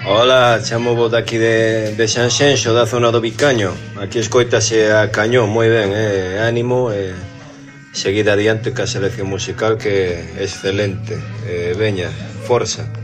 Ola, chamo vos daqui de Sanxenxo, da zona do Vicaño. Aquí escoitase a cañón, moi ben, ánimo, seguir adiante ca selección musical que é excelente. Veña, forza.